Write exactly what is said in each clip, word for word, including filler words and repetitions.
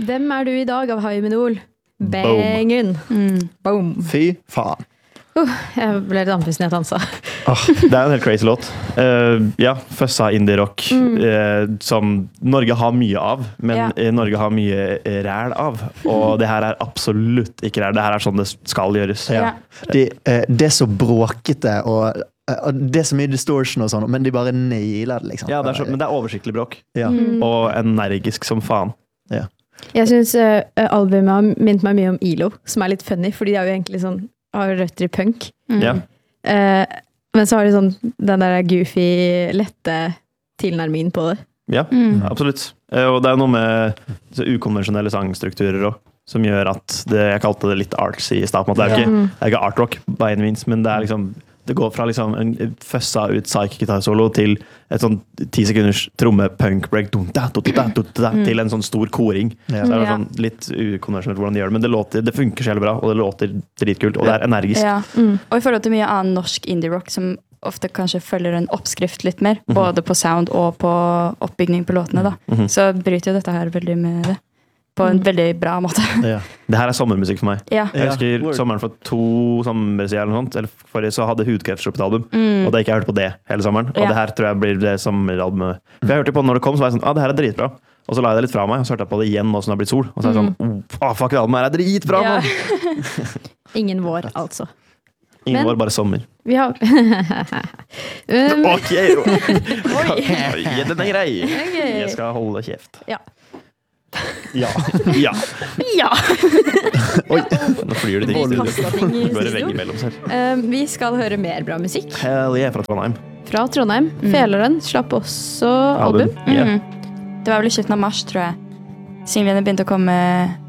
Hvem er du i dag av Hymenol? Bangen. Mm. Boom. Fy faen. Uh, jeg ble litt andpusten i at han sa. Oh, det er en helt crazy låt. Uh, ja, føssa indie-rock mm. uh, som Norge har mye av, men ja. Norge har mye ræl av. Og det her er absolutt ikke ræl. Det her er sånn det skal gjøres. Ja. Det, uh, det er så bråkete, og uh, det er så mye distortion og sånn, men de bare nailer det, liksom. Ja, det er så, men det er oversiktlig bråk. Ja. Mm. Og energisk som faen. Ja. Jeg synes uh, albumet har minnet meg mye om I L O, som er litt funny, fordi de er jo egentlig sånn har røtter i punk. Mm. Ja. Uh, men så har de sånn den der goofy, lette tilnærmingen på det. Ja, mm. absolutt. Uh, og det er noe med så ukonvensjonelle sangstrukturer også, som gjør at det, jeg kalte det litt artsy i starten. Det er jo ikke, det er ikke art rock by any means, men det er liksom det går fra liksom en føssa ut psych-gitarsolo til et sånn ti sekunders tromme-punk-break til en sånn stor koring. Ja. Så er det sånn litt ukonvensjonelt hvordan de gjør det, men det, låter, det funker så bra, og det låter dritkult, og det er energisk. Ja. Mm. Og i forhold til mye annen norsk indie-rock som ofte kanskje følger en oppskrift litt mer, mm-hmm. både på sound og på oppbygning på låtene, da. Mm-hmm. Så bryter jo dette her veldig med det. På en veldig bra måte. Ja. Det her er sommermusikk for meg. Ja. Jeg husker ja. sommeren for to sommer siden eller noe sånt, eller forrige så hadde Hudkreft sluppet album, mm. og da ikke jeg hørte på det hele sommeren. Og ja. det her tror jeg blir det sommeralbumet. For jeg hørte på det når det kom, så var jeg sånn, ah, det her er dritbra. Og så la jeg det litt fra meg, og så hørte jeg på det igjen nå som det har blitt sol. Og så er jeg sånn, oh, ah, fuck, det albumet her er dritbra, ja. man! Ingen vår, altså. Ingen Men, vår, bare sommer. Vi har... um... Ok! Ja, den er grei. Okay. Jeg skal holde kjeft. Ja. Ja. Ja. Ja. Oi, nå flyr det ting i studio. Går det vegg imellom selv. Um, vi skal høre mer bra musikk. Hell yeah, fra Trondheim. Fra Trondheim. Mm. Feleren slapp også album. album. Mm. Yeah. Det var vel i slutten av mars, tror jeg. Singlene begynte å komme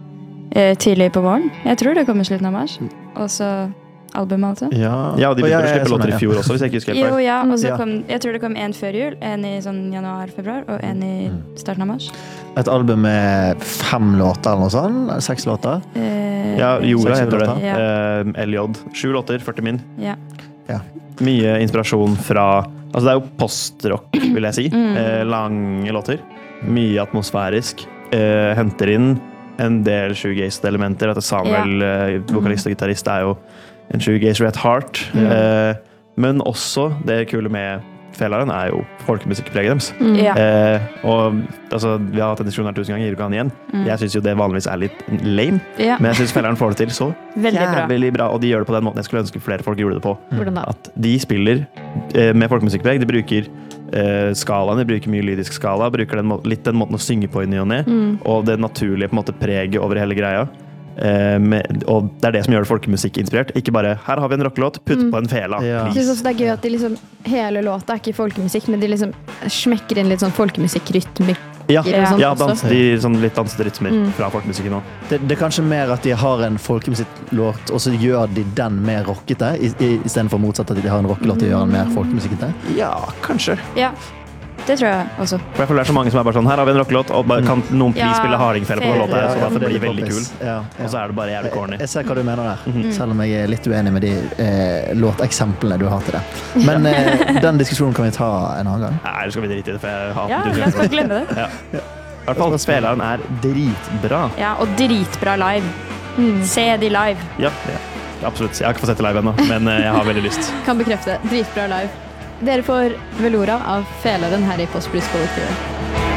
eh, tidlig på våren. Jeg tror det kom i slutten av mars. Og så albumet, altså. Ja, ja de begynte å slippe låter i fjor også, hvis jeg ikke husker helt feil. Jo, ja, og så kom, jeg tror det kom en før jul, en i sånn januar-februar, og en i starten av mars. Et album med fem låter eller noe sånt? Seks låter? Eh, ja, Jorda heter det. Ja. Uh, L J. Sju låter, førti min. Ja. Ja. Mye inspirasjon fra, altså det er jo postrock, vil jeg si. Mm. Uh, lange låter. Mye atmosfærisk. Uh, henter inn en del shoegaze-elementer. At Samuel, ja. uh, vokalist og gitarist, er jo en shoegazer at heart. Mm. Uh, men også det kule med Felaren er jo folkemusikkpreget deres. Mm. Ja. Uh, og altså, vi har hatt en diskusjon her tusen ganger, ikke igjen. Mm. Jeg synes jo det vanligvis er litt lame, ja. men jeg synes Felaren får det til så veldig jævlig bra. bra, og de gjør det på den måten jeg skulle ønske flere folk gjorde det på. Mm. At de spiller uh, med folkemusikkpreg, de bruker uh, skalaen, de bruker mye lydisk skala, bruker den må- litt den måten å synge på i ny og ned, mm. og det naturlige på en måte preget over hele greia. Uh, med, og det er det som gjør det folkemusikk-inspirert. Ikke bare, her har vi en rockelåt, putt mm. på en fela, ja. Jeg synes også det er gøy at de liksom, hele låta er ikke folkemusikk, men de liksom smekker inn litt sånn folkemusikkrytmer. Ja, ja. ja dans, de sånn litt dansete rytmer mm. fra folkemusikken nå. Det, det er kanskje mer at de har en folkemusikklåt, og så gjør de den mer rockete, i, i, i stedet for motsatt at de har en rockelåt og gjør den mer folkemusikkete. Ja, kanskje. Ja. Det tror jeg også. For jeg føler det er så mange som er bare sånn, her har vi en rockelåt, og bare, kan noen please Ja, spille hardingfele på den låta her, så ja, da det blir blir veldig kul. poppis. Ja, ja. Og så er det bare jævlig corny. Jeg, jeg ser hva du mener der, Mhm. selv om jeg er litt uenig med de eh, låteksemplene du har til det. Men eh, den diskusjonen kan vi ta en annen gang. Nei, det skal vi drite i det, for jeg hater Ja, det. la oss bare glemme det. Ja. I hvert fall, spilleren er dritbra. Ja, og dritbra live. Mm. Se de live. Ja, ja, absolutt. Jeg har ikke fått sett det live ennå, men eh, jeg har veldig lyst. Kan bekrefte. Dritbra live. Dere får Velora av Feleren her i Postblues-kollektivet.